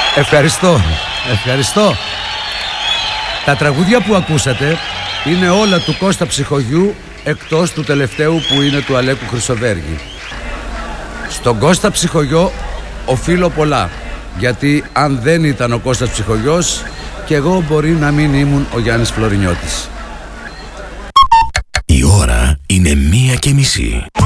Ευχαριστώ. Τα τραγούδια που ακούσατε είναι όλα του Κώστα Ψυχογιού, εκτός του τελευταίου που είναι του Αλέκου Χρυσοβέργη. Στον Κώστα Ψυχογιό οφείλω πολλά, γιατί αν δεν ήταν ο Κώστας Ψυχογιός, και εγώ μπορεί να μην ήμουν ο Γιάννης Φλωρινιώτης. Η ώρα είναι 1:30.